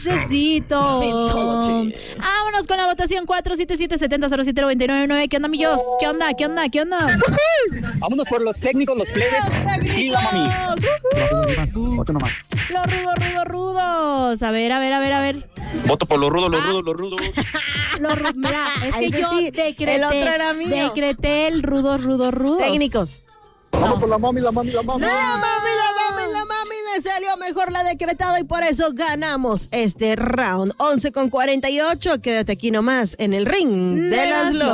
Necesito. Vámonos con la votación 477-70-07-999. ¿Qué onda, millos? ¿Qué onda? Vámonos por los técnicos, los plebes y la mamis. Otro nomás. Los rudos. A ver. Voto por los rudos. Mira, es que Ese yo sí, el otro era mío. decreté el rudos. Técnicos. Vamos por la mami. La mami me salió mejor la decretada y por eso ganamos este round. 11:48. Quédate aquí nomás en el ring de las